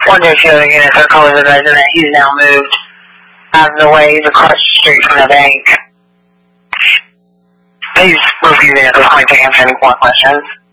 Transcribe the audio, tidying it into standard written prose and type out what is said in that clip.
One of the other units are calling the resident. He's now moved out of the way. He's across the street from the bank. He's refusing at this point to answer any more questions.